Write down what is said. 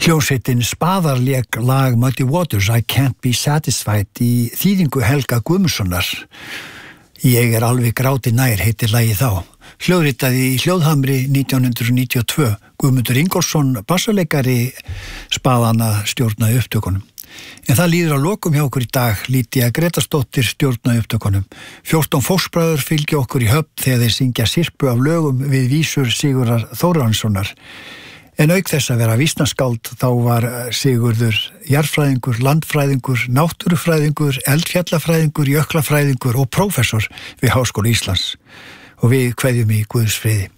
Hljómsveitin Spaðar lék lag Muddy Waters, I Can't Be Satisfied í þýðingu Helga Guðmundssonar. Ég alveg gráti nær heitir lagið þá. Hljóðritaði í Hljóðhamri 1992. Guðmundur Ingólfsson, bassaleikari Spaðana, stjórnaði upptökunum. En það líður að lokum hjá okkur í dag. Lýdía Grétarsdóttir stjórnaði upptökunum. 14 fóstbræður fylgja okkur í höfn þegar þeir syngja sirpu af lögum við vísur Sigurðar Þórarinssonar. En auk þess að vera vísnaskáld þá var Sigurður jarðfræðingur, landfræðingur, náttúrufræðingur, eldfjallafræðingur, jöklafræðingur og prófessor við Háskóla Íslands. Og við kveðjum í Guðs friði.